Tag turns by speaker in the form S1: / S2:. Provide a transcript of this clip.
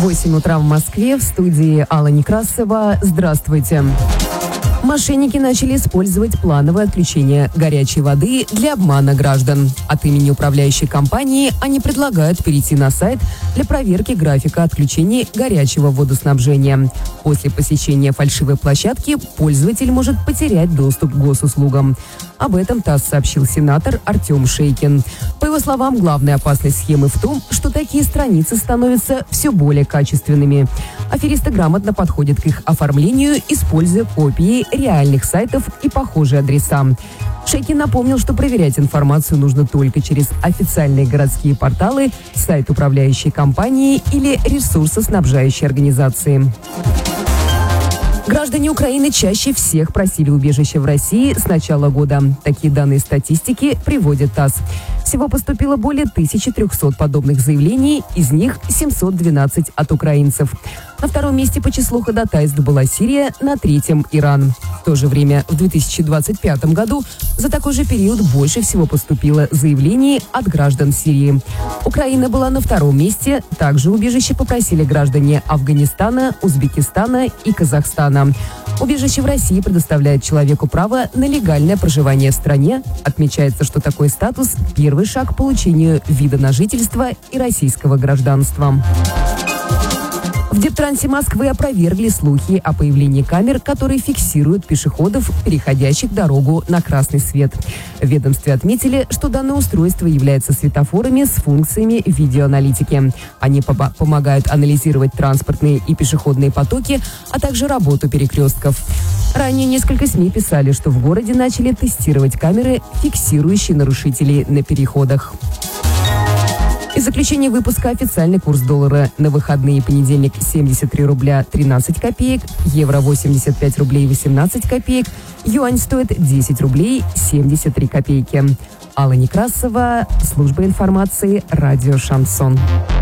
S1: 8 утра в Москве, в студии Алла Некрасова. Здравствуйте. Мошенники начали использовать плановое отключение горячей воды для обмана граждан. От имени управляющей компании они предлагают перейти на сайт для проверки графика отключения горячего водоснабжения. После посещения фальшивой площадки пользователь может потерять доступ к госуслугам. Об этом ТАСС сообщил сенатор Артем Шейкин. По его словам, главная опасность схемы в том, что такие страницы становятся все более качественными. Аферисты грамотно подходят к их оформлению, используя копии реальных сайтов и похожие адреса. Шейкин напомнил, что проверять информацию нужно только через официальные городские порталы, сайт управляющей компании или ресурсоснабжающей организации. Граждане Украины чаще всех просили убежище в России с начала года. Такие данные статистики приводит ТАСС. Всего поступило более 1300 подобных заявлений, из них 712 от украинцев. На втором месте по числу ходатайств была Сирия, на третьем – Иран. В то же время в 2025 году за такой же период больше всего поступило заявлений от граждан Сирии. Украина была на втором месте. Также убежище попросили граждане Афганистана, Узбекистана и Казахстана. Убежище в России предоставляет человеку право на легальное проживание в стране. Отмечается, что такой статус – первый шаг к получению вида на жительство и российского гражданства. В Дептрансе Москвы опровергли слухи о появлении камер, которые фиксируют пешеходов, переходящих дорогу на красный свет. В ведомстве отметили, что данное устройство является светофорами с функциями видеоаналитики. Они помогают анализировать транспортные и пешеходные потоки, а также работу перекрестков. Ранее несколько СМИ писали, что в городе начали тестировать камеры, фиксирующие нарушителей на переходах. И заключение выпуска: официальный курс доллара на выходные: понедельник 73 рубля 13 копеек, евро 85 рублей 18 копеек, юань стоит 10 рублей 73 копейки. Алла Некрасова, служба информации, радио «Шансон».